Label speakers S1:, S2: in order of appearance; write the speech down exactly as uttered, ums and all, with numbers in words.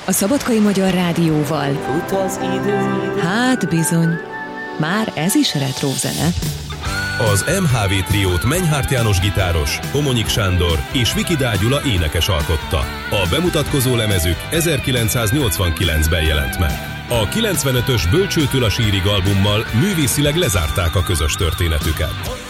S1: A Szabadkai Magyar Rádióval.
S2: Fut az idő.
S1: Hát bizony, már ez is retro zene.
S3: Az em há vé triót Menyhárt János gitáros, Homonyik Sándor és Viki Dágyula énekes alkotta. A bemutatkozó lemezük ezerkilencszáznyolcvankilencben jelent meg. A kilencvenötös Bölcsőtől a sírig albummal művészileg lezárták a közös történetüket.